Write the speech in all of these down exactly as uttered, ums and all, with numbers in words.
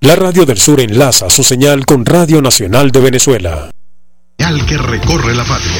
La Radio del Sur enlaza su señal con Radio Nacional de Venezuela. Señal que recorre la patria.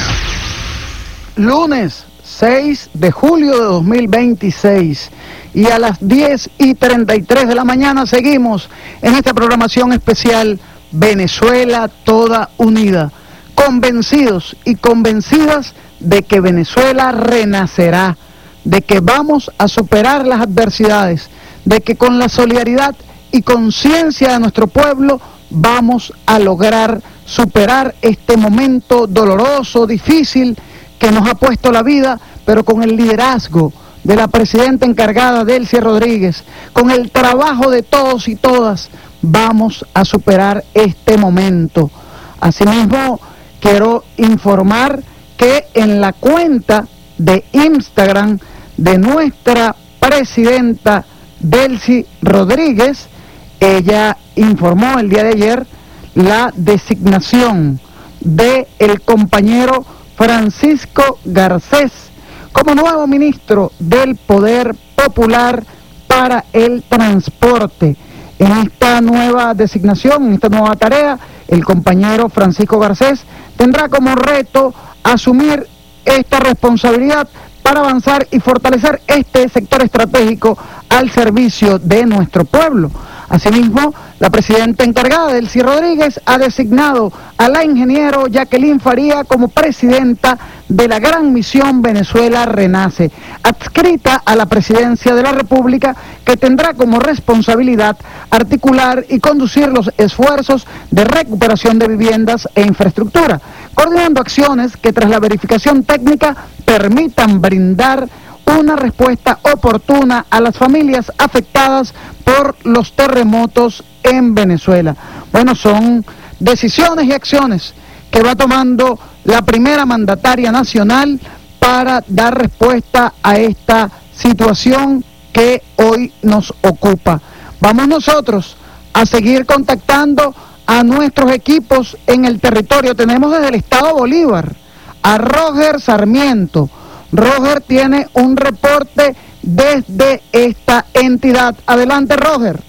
Lunes seis de julio de dos mil veintiséis y a las diez y treinta y tres de la mañana seguimos en esta programación especial Venezuela Toda Unida, convencidos y convencidas de que Venezuela renacerá, de que vamos a superar las adversidades, de que con la solidaridad y conciencia de nuestro pueblo vamos a lograr superar este momento doloroso, difícil, que nos ha puesto la vida, pero con el liderazgo de la presidenta encargada, Delcy Rodríguez, con el trabajo de todos y todas, vamos a superar este momento. Asimismo, quiero informar que en la cuenta de Instagram de nuestra presidenta Delcy Rodríguez, ella informó el día de ayer la designación de el compañero Francisco Garcés como nuevo ministro del Poder Popular para el Transporte. En esta nueva designación, en esta nueva tarea, el compañero Francisco Garcés tendrá como reto asumir esta responsabilidad para avanzar y fortalecer este sector estratégico al servicio de nuestro pueblo. Asimismo, la presidenta encargada, Delcy Rodríguez, ha designado a la ingeniero Jacqueline Faría como presidenta de la Gran Misión Venezuela Renace, adscrita a la presidencia de la República, que tendrá como responsabilidad articular y conducir los esfuerzos de recuperación de viviendas e infraestructura, coordinando acciones que tras la verificación técnica permitan brindar una respuesta oportuna a las familias afectadas por los terremotos en Venezuela. Bueno, son decisiones y acciones que va tomando la primera mandataria nacional para dar respuesta a esta situación que hoy nos ocupa. Vamos nosotros a seguir contactando a nuestros equipos en el territorio. Tenemos desde el Estado Bolívar a Roger Sarmiento. Roger tiene un reporte desde esta entidad. Adelante, Roger.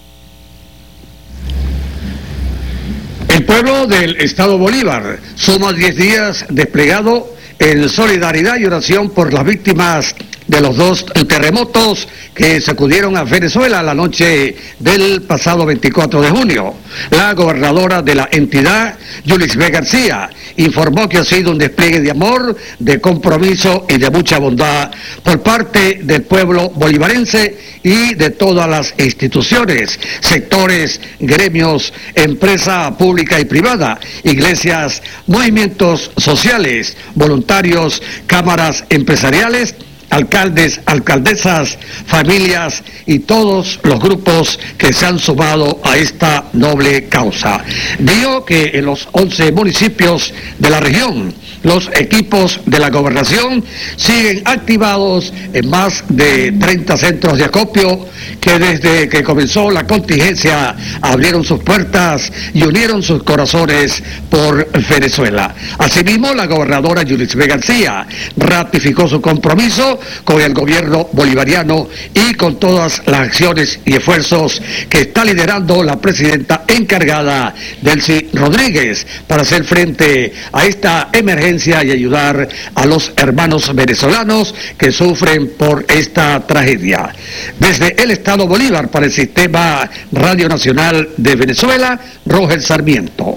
El pueblo del Estado Bolívar suma diez días desplegado en solidaridad y oración por las víctimas de los dos terremotos que sacudieron a Venezuela la noche del pasado veinticuatro de junio. La gobernadora de la entidad, Yulisbé García, informó que ha sido un despliegue de amor, de compromiso y de mucha bondad por parte del pueblo bolivarense y de todas las instituciones, sectores, gremios, empresa pública y privada, iglesias, movimientos sociales, voluntarios, cámaras empresariales, alcaldes, alcaldesas, familias y todos los grupos que se han sumado a esta noble causa. Dijo que en los once municipios de la región, los equipos de la gobernación siguen activados en más de treinta centros de acopio que desde que comenzó la contingencia abrieron sus puertas y unieron sus corazones por Venezuela. Asimismo, la gobernadora Yulisbé García ratificó su compromiso con el gobierno bolivariano y con todas las acciones y esfuerzos que está liderando la presidenta encargada, Delcy Rodríguez, para hacer frente a esta emergencia y ayudar a los hermanos venezolanos que sufren por esta tragedia. Desde el Estado Bolívar para el Sistema Radio Nacional de Venezuela, Roger Sarmiento.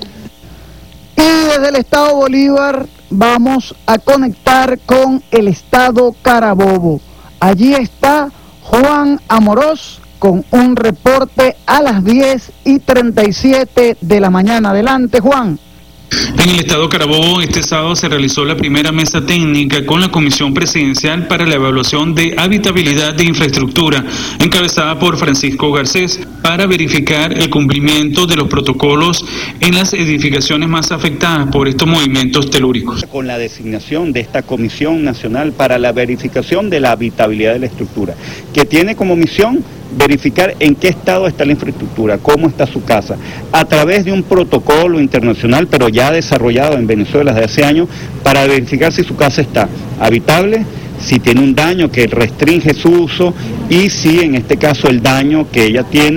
Y desde el Estado Bolívar vamos a conectar con el Estado Carabobo. Allí está Juan Amorós con un reporte a las diez y treinta y siete de la mañana. Adelante, Juan. En el Estado Carabobo, este sábado se realizó la primera mesa técnica con la Comisión Presidencial para la Evaluación de Habitabilidad de Infraestructura, encabezada por Francisco Garcés, para verificar el cumplimiento de los protocolos en las edificaciones más afectadas por estos movimientos telúricos. Con la designación de esta Comisión Nacional para la Verificación de la Habitabilidad de la Estructura, que tiene como misión verificar en qué estado está la infraestructura, cómo está su casa, a través de un protocolo internacional, pero ya desarrollado en Venezuela desde hace años, para verificar si su casa está habitable, si tiene un daño que restringe su uso y si en este caso el daño que ella tiene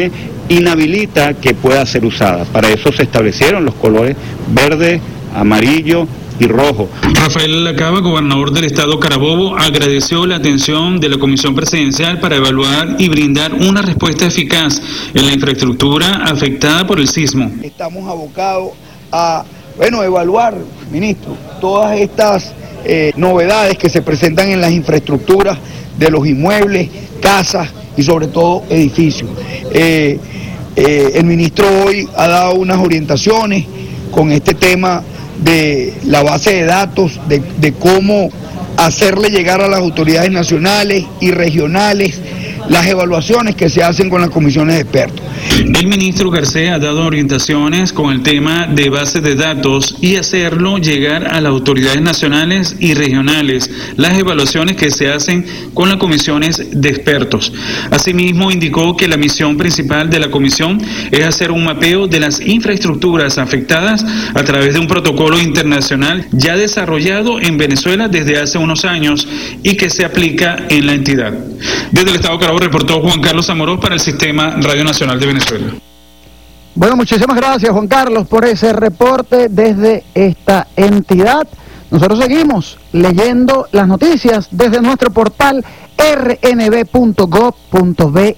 inhabilita que pueda ser usada. Para eso se establecieron los colores verde, amarillo y rojo. Rafael Lacaba, gobernador del estado Carabobo, agradeció la atención de la Comisión Presidencial para evaluar y brindar una respuesta eficaz en la infraestructura afectada por el sismo. Estamos abocados a, bueno, evaluar, ministro, todas estas eh, novedades que se presentan en las infraestructuras de los inmuebles, casas y sobre todo edificios. Eh, eh, el ministro hoy ha dado unas orientaciones con este tema de la base de datos, de, de cómo hacerle llegar a las autoridades nacionales y regionales las evaluaciones que se hacen con las comisiones de expertos. El ministro Garcés ha dado orientaciones con el tema de bases de datos y hacerlo llegar a las autoridades nacionales y regionales las evaluaciones que se hacen con las comisiones de expertos. Asimismo, indicó que la misión principal de la comisión es hacer un mapeo de las infraestructuras afectadas a través de un protocolo internacional ya desarrollado en Venezuela desde hace unos años y que se aplica en la entidad. Desde el estado de Carabobo reportó Juan Carlos Amorós para el Sistema Radio Nacional de Venezuela. Bueno, muchísimas gracias, Juan Carlos, por ese reporte desde esta entidad. Nosotros seguimos leyendo las noticias desde nuestro portal r n b punto gov punto be,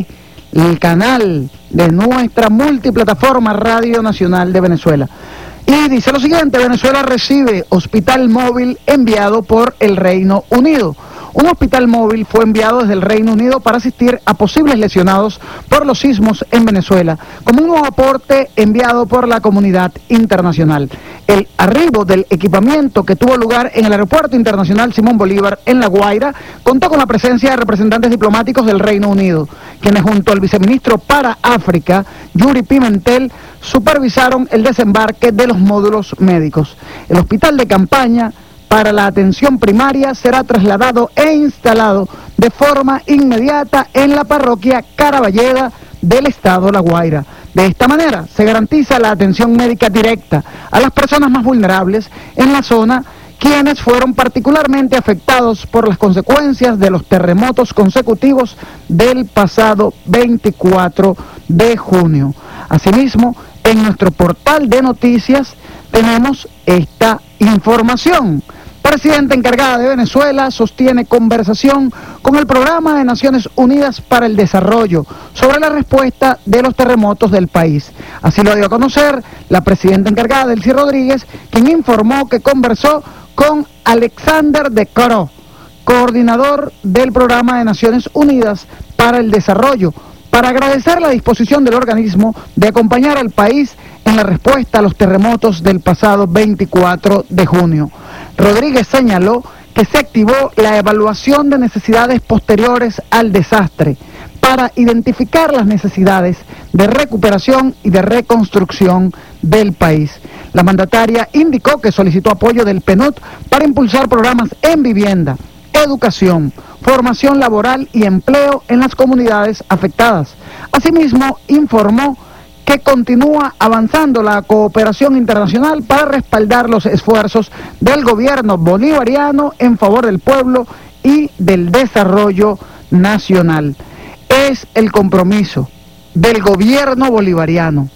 el canal de nuestra multiplataforma Radio Nacional de Venezuela. Y dice lo siguiente: Venezuela recibe hospital móvil enviado por el Reino Unido. Un hospital móvil fue enviado desde el Reino Unido para asistir a posibles lesionados por los sismos en Venezuela, como un nuevo aporte enviado por la comunidad internacional. El arribo del equipamiento, que tuvo lugar en el Aeropuerto Internacional Simón Bolívar en La Guaira, contó con la presencia de representantes diplomáticos del Reino Unido, quienes junto al viceministro para África, Yuri Pimentel, supervisaron el desembarque de los módulos médicos. El hospital de campaña para la atención primaria será trasladado e instalado de forma inmediata en la parroquia Caraballeda del estado La Guaira. De esta manera se garantiza la atención médica directa a las personas más vulnerables en la zona, quienes fueron particularmente afectados por las consecuencias de los terremotos consecutivos del pasado veinticuatro de junio. Asimismo, en nuestro portal de noticias tenemos esta información. Presidenta encargada de Venezuela sostiene conversación con el Programa de Naciones Unidas para el Desarrollo sobre la respuesta de los terremotos del país. Así lo dio a conocer la presidenta encargada, Delcy Rodríguez, quien informó que conversó con Alexander de Croo, coordinador del Programa de Naciones Unidas para el Desarrollo, para agradecer la disposición del organismo de acompañar al país en la respuesta a los terremotos del pasado veinticuatro de junio. Rodríguez señaló que se activó la evaluación de necesidades posteriores al desastre para identificar las necesidades de recuperación y de reconstrucción del país. La mandataria indicó que solicitó apoyo del P N U D para impulsar programas en vivienda, educación, formación laboral y empleo en las comunidades afectadas. Asimismo, informó que continúa avanzando la cooperación internacional para respaldar los esfuerzos del gobierno bolivariano en favor del pueblo y del desarrollo nacional. Es el compromiso del gobierno bolivariano